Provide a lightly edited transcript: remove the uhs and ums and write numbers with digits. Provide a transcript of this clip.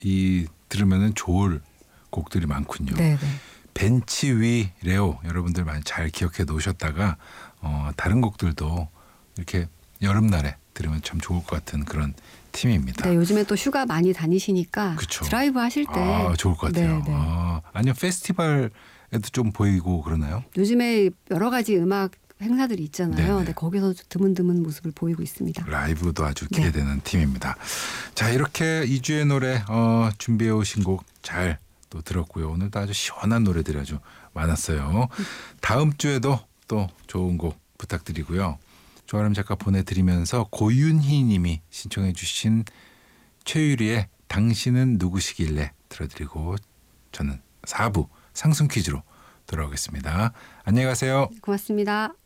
이 들으면은 좋을 곡들이 많군요. 네네. 벤치 위 레오 여러분들 많이 잘 기억해 놓으셨다가 다른 곡들도 이렇게 여름날에 들으면 참 좋을 것 같은 그런 팀입니다. 네, 요즘에 또 휴가 많이 다니시니까 그쵸. 드라이브 하실 때 좋을 것 같아요. 네. 아니요 페스티벌에도 좀 보이고 그러나요? 요즘에 여러 가지 음악 행사들이 있잖아요. 네네. 네, 거기서 드문드문 모습을 보이고 있습니다. 라이브도 아주 네. 기대되는 팀입니다. 자 이렇게 2주의 노래 준비해 오신 곡 잘 또 들었고요. 오늘도 아주 시원한 노래들이 아주 많았어요. 다음 주에도 또 좋은 곡 부탁드리고요. 조아람 작가 보내드리면서 고윤희 님이 신청해 주신 최유리의 당신은 누구시길래 들어드리고 저는 4부 상승 퀴즈로 돌아오겠습니다. 안녕히 가세요. 고맙습니다.